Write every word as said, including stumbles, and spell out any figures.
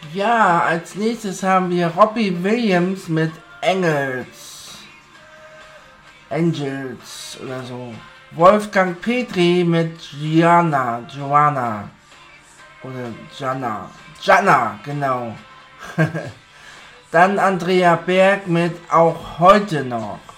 Ja, als nächstes haben wir Robbie Williams mit Engels. Angels oder so. Wolfgang Petri mit Gianna, Joanna. Oder Jana. Jana, genau. Dann Andrea Berg mit Auch heute noch.